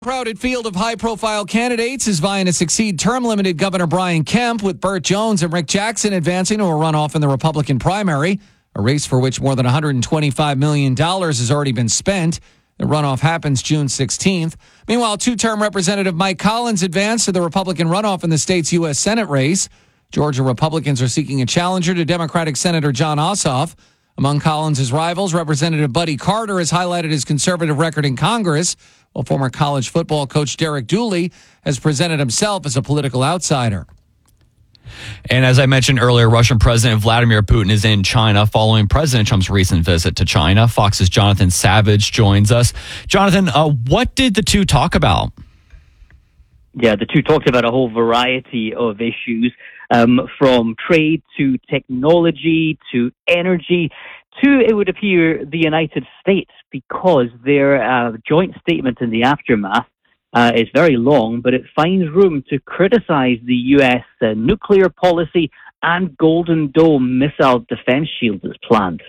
Crowded field of high-profile candidates is vying to succeed term-limited Governor Brian Kemp, with Burt Jones and Rick Jackson advancing to a runoff in the Republican primary, a race for which more than $125 million has already been spent. The runoff happens June 16th. Meanwhile, two-term Representative Mike Collins advanced to the Republican runoff in the state's U.S. Senate race. Georgia Republicans are seeking a challenger to Democratic Senator Jon Ossoff. Among Collins' rivals, Representative Buddy Carter has highlighted his conservative record in Congress, while former college football coach Derek Dooley has presented himself as a political outsider. And as I mentioned earlier, Russian President Vladimir Putin is in China following President Trump's recent visit to China. Fox's Jonathan Savage joins us. Jonathan, what did the two talk about? Yeah, the two talked about a whole variety of issues, from trade to technology to energy to, it would appear, the United States, because their joint statement in the aftermath is very long, but it finds room to criticize the U.S. Nuclear policy and Golden Dome missile defense shields as planned.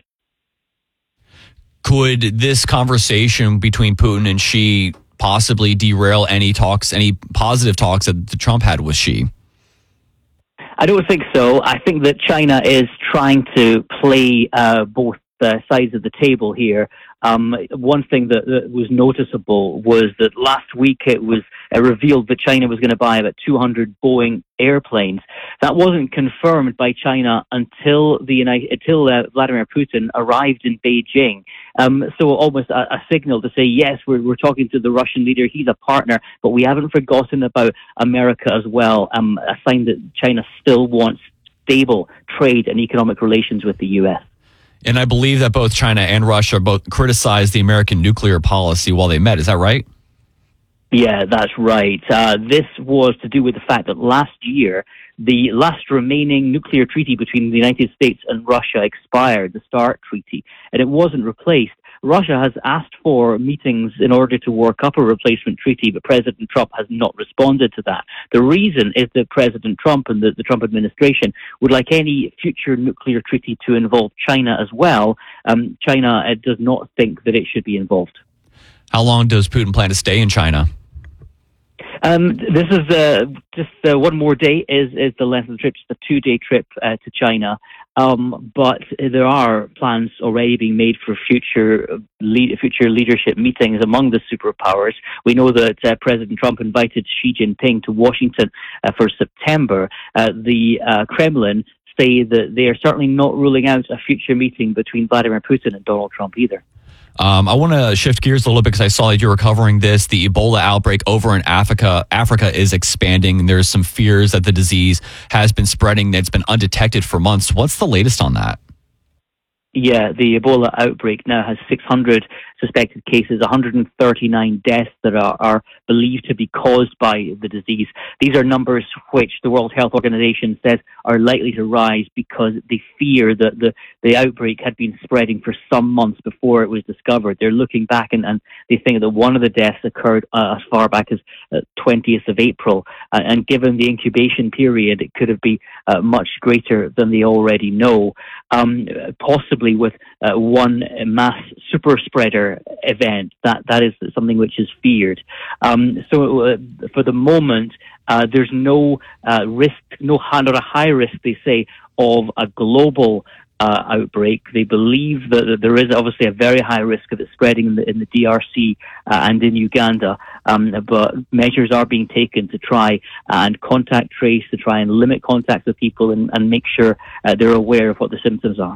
Could this conversation between Putin and Xi possibly derail any positive talks that Trump had with Xi? I don't think so. I think that China is trying to play both sides of the table here. One thing that was noticeable was that last week it was revealed that China was going to buy about 200 Boeing airplanes. That wasn't confirmed by China until Vladimir Putin arrived in Beijing. So almost a signal to say, yes, we're talking to the Russian leader. He's a partner, but we haven't forgotten about America as well. A sign that China still wants stable trade and economic relations with the U.S. And I believe that both China and Russia both criticized the American nuclear policy while they met. Is that right? Yeah, that's right. This was to do with the fact that last year, the last remaining nuclear treaty between the United States and Russia expired, the START treaty, and it wasn't replaced. Russia has asked for meetings in order to work up a replacement treaty, but President Trump has not responded to that. The reason is that President Trump and the Trump administration would like any future nuclear treaty to involve China as well. China does not think that it should be involved. How long does Putin plan to stay in China? This is just one more day is the length of the trip, just a 2-day trip to China. But there are plans already being made for future leadership meetings among the superpowers. We know that President Trump invited Xi Jinping to Washington for September. The Kremlin say that they are certainly not ruling out a future meeting between Vladimir Putin and Donald Trump either. I want to shift gears a little bit because I saw that you were covering this. The Ebola outbreak over in Africa is expanding. There's some fears that the disease has been spreading. It's been undetected for months. What's the latest on that? Yeah, the Ebola outbreak now has 600 suspected cases, 139 deaths that are believed to be caused by the disease. These are numbers which the World Health Organization says are likely to rise because they fear that the outbreak had been spreading for some months before it was discovered. They're looking back and they think that one of the deaths occurred as far back as 20th of April. And given the incubation period, it could have been much greater than they already know. Possibly with one mass super spreader event, that is something which is feared. So for the moment, there's no risk, not a high risk, they say, of a global outbreak. They believe that there is obviously a very high risk of it spreading in the DRC and in Uganda, but measures are being taken to try and contact trace, to try and limit contact with people and make sure they're aware of what the symptoms are.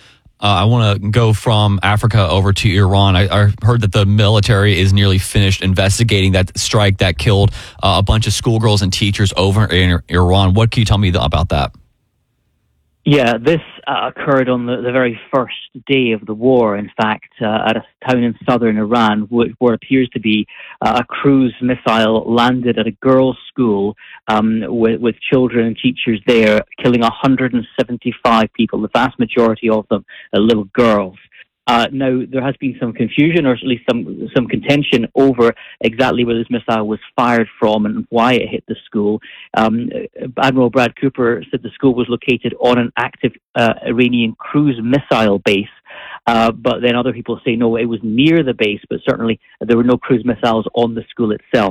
I want to go from Africa over to Iran. I heard that the military is nearly finished investigating that strike that killed a bunch of schoolgirls and teachers over in Iran. What can you tell me about that? Yeah, this occurred on the very first day of the war, in fact, at a town in southern Iran, where appears to be a cruise missile landed at a girls' school with children and teachers there, killing 175 people, the vast majority of them little girls. Now, there has been some confusion, or at least some contention over exactly where this missile was fired from and why it hit the school. Admiral Brad Cooper said the school was located on an active Iranian cruise missile base. But then other people say, no, it was near the base, but certainly there were no cruise missiles on the school itself.